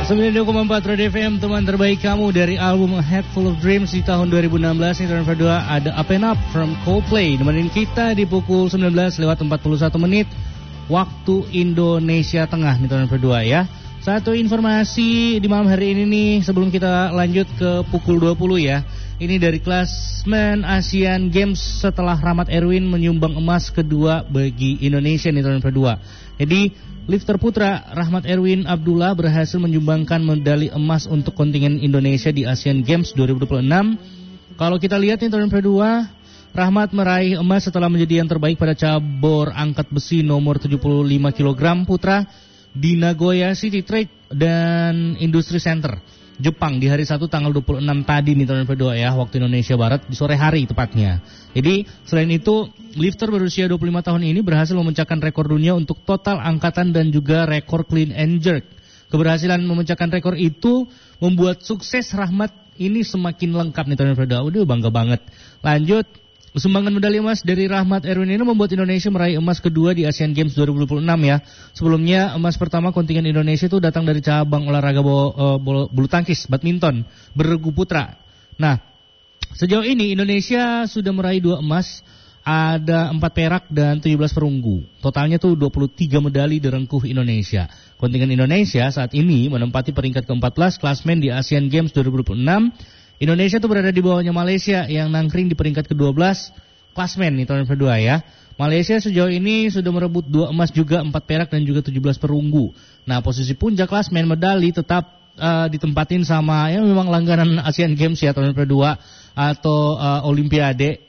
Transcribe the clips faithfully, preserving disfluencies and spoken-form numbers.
sembilan puluh dua koma empat Radio F M, teman terbaik kamu dari album A Head Full of Dreams di tahun dua ribu enam belas. Ini tahun kedua ada Up and Up from Coldplay. Nemenin kita di pukul sembilan belas lewat empat puluh satu menit waktu Indonesia Tengah nih tahun kedua ya. Satu informasi di malam hari ini nih sebelum kita lanjut ke pukul dua puluh ya. Ini dari klasmen Asian Games setelah Rahmat Erwin menyumbang emas kedua bagi Indonesia nih tahun kedua. Jadi lifter putra Rahmat Erwin Abdullah berhasil menyumbangkan medali emas untuk kontingen Indonesia di Asian Games dua ribu dua puluh enam. Kalau kita lihat nih tahun kedua, Rahmat meraih emas setelah menjadi yang terbaik pada cabur angkat besi nomor tujuh puluh lima kilogram putra di Nagoya City Trade dan Industry Center, Jepang di hari Sabtu tanggal dua puluh enam tadi nih tahun kedua ya, waktu Indonesia Barat di sore hari tepatnya. Jadi selain itu, lifter berusia dua puluh lima tahun ini berhasil memecahkan rekor dunia untuk total angkatan dan juga rekor clean and jerk. Keberhasilan memecahkan rekor itu membuat sukses Rahmat ini semakin lengkap nih tahun kedua. Udah bangga banget. Lanjut, sumbangan medali emas dari Rahmat Erwin ini membuat Indonesia meraih emas kedua di Asian Games dua ribu dua puluh enam ya. Sebelumnya emas pertama kontingen Indonesia itu datang dari cabang olahraga bo, uh, bulu tangkis, badminton, beregu putra. Nah, sejauh ini Indonesia sudah meraih dua emas, ada empat perak dan tujuh belas perunggu. Totalnya tuh dua puluh tiga medali direngkuh Indonesia. Kontingen Indonesia saat ini menempati peringkat keempat belas klasmen di Asian Games dua ribu dua puluh enam. Indonesia tuh berada di bawahnya Malaysia yang nangkring di peringkat kedua belas klasmen nih tahun kedua ya. Malaysia sejauh ini sudah merebut dua emas juga, empat perak dan juga tujuh belas perunggu. Nah, posisi puncak klasmen medali tetap uh, ditempatin sama ya memang langganan Asian Games ya tahun kedua atau uh, Olimpiade.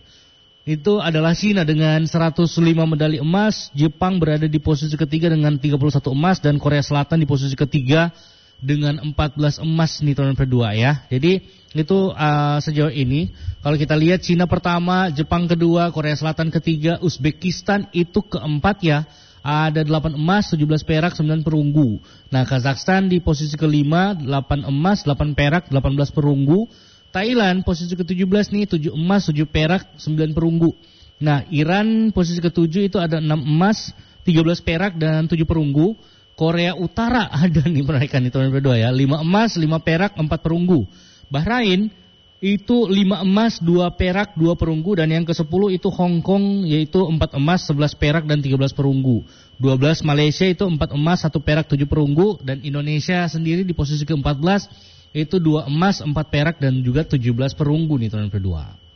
Itu adalah China dengan seratus lima medali emas, Jepang berada di posisi ketiga dengan tiga puluh satu emas dan Korea Selatan di posisi ketiga dengan empat belas emas nih tahun kedua ya. Jadi itu uh, sejauh ini kalau kita lihat Cina pertama, Jepang kedua, Korea Selatan ketiga, Uzbekistan itu keempat ya. Ada delapan emas, tujuh belas perak, sembilan perunggu. Nah, Kazakhstan di posisi kelima, delapan emas, delapan perak, delapan belas perunggu. Thailand posisi ketujuh belas nih, tujuh emas, tujuh perak, sembilan perunggu. Nah, Iran posisi ketujuh itu ada enam emas, tiga belas perak dan tujuh perunggu. Korea Utara ada nih mereka nih tahun kedua ya, lima emas, lima perak, empat perunggu. Bahrain itu lima emas, dua perak, dua perunggu, dan yang kesepuluh itu Hong Kong yaitu empat emas, sebelas perak dan tiga belas perunggu. dua belas Malaysia itu empat emas, satu perak, tujuh perunggu, dan Indonesia sendiri di posisi keempat belas itu dua emas, empat perak dan juga tujuh belas perunggu nih tahun kedua.